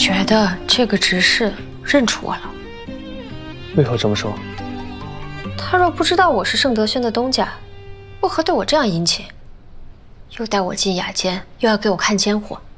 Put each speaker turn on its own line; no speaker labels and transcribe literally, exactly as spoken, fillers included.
觉得这个执事认出我了。
为何这么说？
他若不知道我是盛德轩的东家，为何对我这样殷勤？又带我进雅监，又要给我看监护。